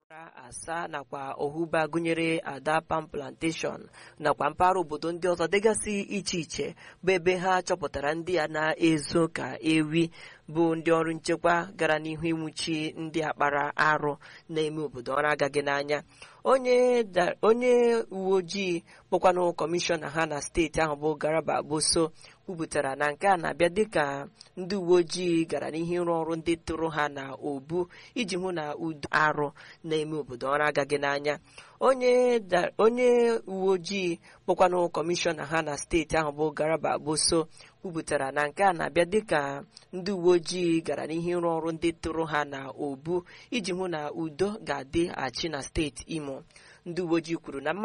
Asa nakwa Ohuba gụnyere Ada Palm Plantation nakwa mpaghara obodo ndị ọzọ dịgasị iche iche bụ ebe ha chọpụtara ndị a na-ezo ka ewi bụ ndị ọrụ nchekwa gara n'ihu ịnwụchi ndị akpara arụ na-eme obodo ọrụ agaghị n'anya. Onye uwe ojii bụkwanụ kọmishọna ha na steeti ahụ bụ Garba Boso kwupụtara na nke a na-abịa dịka ndị uwe ojii gara n'ihu ịrụ ọrụ ndị tụrụ ha na obu iji hụ na udo arụ na-eme obodo ọrụ agaghị n'anya. Onye uwe ojii bụkwanụ kọmishọna ha na steeti ahụ bụ Garba Boso kwupụtara na nke a na-abịa dịka ndị uwe ojii gara n'ihu ịrụ ọrụ ndị tụrụ ha na obu iji hụ na udo ga-adị achị na steeti Imo. Ndị uwe ojii kwuru na